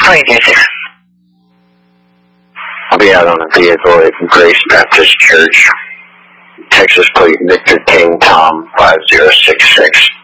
Play music. I'll be out on a vehicle at Grace Baptist Church. Texas plate Victor King Tom 5066.